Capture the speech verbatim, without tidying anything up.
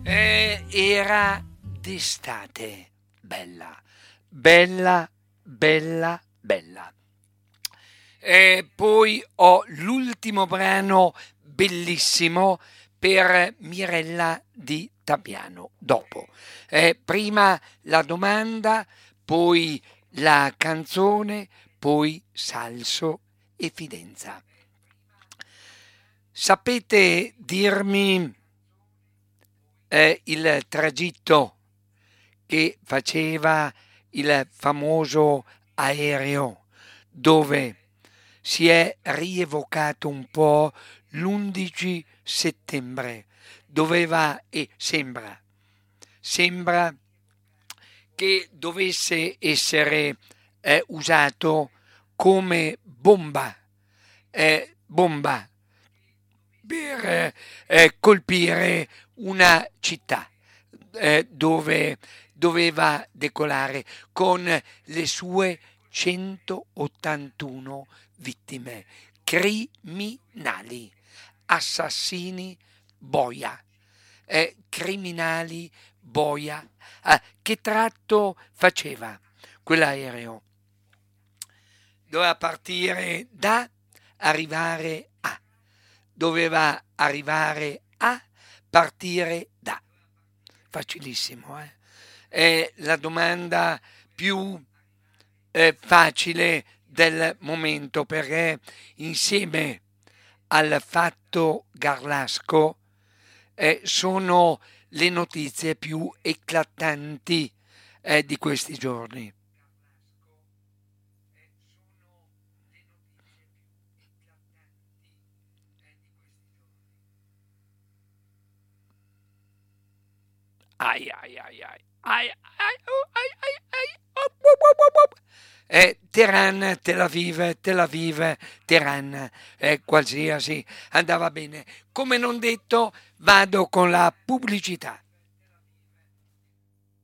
Eh, era d'estate, bella, bella, bella, bella. E poi ho l'ultimo brano bellissimo per Mirella di Tapiano. Dopo, Eh, prima la domanda, poi la canzone, poi Salso e Fidenza. Sapete dirmi eh, il tragitto che faceva il famoso aereo dove si è rievocato un po' l'undici settembre, doveva e sembra, sembra che dovesse essere eh, usato come bomba, eh, bomba per eh, eh, colpire una città eh, dove doveva decolare con le sue centottantuno vittime, criminali, assassini, boia, eh, criminali, boia. Ah, che tratto faceva quell'aereo? Doveva partire da, arrivare a, doveva arrivare a, partire da. Facilissimo, eh? È la domanda più eh, facile del momento perché insieme al fatto Garlasco eh, sono le notizie più eclatanti eh, di questi giorni. Ai ai ai ai ai ai oh, ai ai ai op, op, op, op, op. Eh, Teheran, Tel Aviv, Tel Aviv, Teheran, eh, qualsiasi andava bene. Come non detto, vado con la pubblicità.